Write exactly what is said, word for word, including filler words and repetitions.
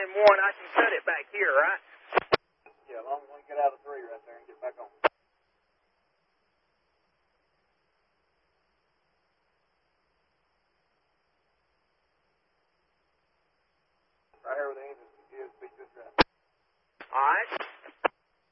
in one, I can cut it back here, right? Yeah, as long as we get out of three right there and get back on. Right here where the engine is, be just right. All right.